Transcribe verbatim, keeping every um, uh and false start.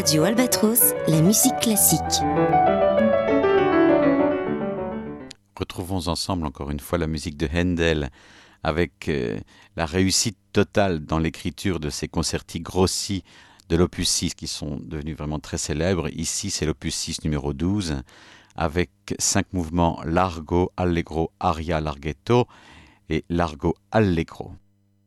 Radio Albatros, la musique classique. Retrouvons ensemble encore une fois la musique de Handel avec euh, la réussite totale dans l'écriture de ces concerti grossi de l'opus six qui sont devenus vraiment très célèbres. Ici, c'est l'opus six numéro douze avec cinq mouvements Largo, Allegro, Aria, Larghetto et Largo, Allegro.